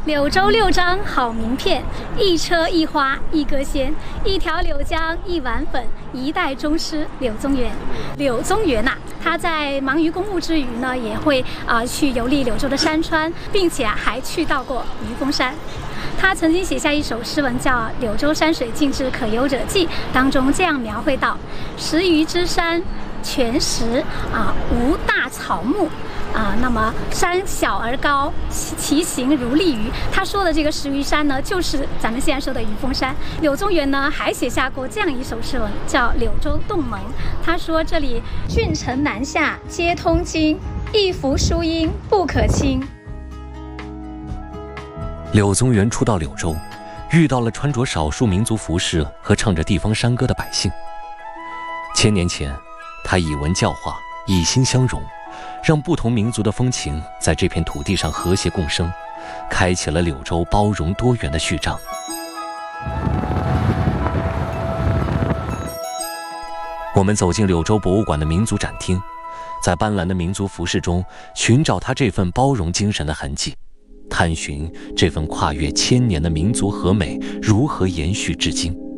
柳州六张好名片，一车一花一歌仙，一条柳江一碗粉，一代宗师柳宗元。柳宗元呐，他在忙于公务之余呢，也会去游历柳州的山川，并且还去到过余峰山。他曾经写下一首诗文，叫《柳州山水尽致可游者记》，当中这样描绘到：10余之山，全石无大草木。那么山小而高，其形如立鱼。他说的这个10余山呢，就是咱们现在说的余峰山。柳宗元呢，还写下过这样一首诗文，叫《柳州洞门》。他说这里郡城南下皆通经，一幅书音不可轻。 柳宗元初到柳州，遇到了穿着少数民族服饰和唱着地方山歌的百姓。1000年前，他以文教化，以心相融，让不同民族的风情在这片土地上和谐共生，开启了柳州包容多元的序章。我们走进柳州博物馆的民族展厅，在斑斓的民族服饰中寻找他这份包容精神的痕迹，探寻这份跨越1000年的民族和美如何延续至今。